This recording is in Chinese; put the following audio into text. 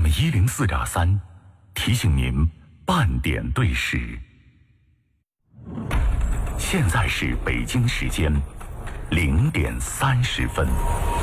FM 104.3提醒您半点对时。现在是北京时间0点30分。